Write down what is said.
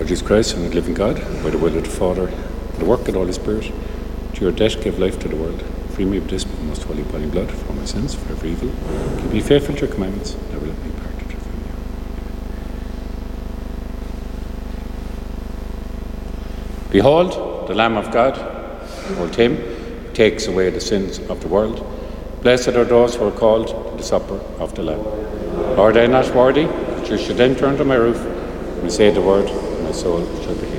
Jesus Christ, Son of the living God, by the will of the Father, the work of the Holy Spirit, to your death give life to the world. Free me of this most holy body and blood, for my sins, for every evil. Keep me faithful to your commandments, never let me part from you. Behold, the Lamb of God, behold him, who takes away the sins of the world. Blessed are those who are called to the supper of the Lamb. Lord, I am not worthy that you should enter under my roof. When you say the word, my soul shall be healed.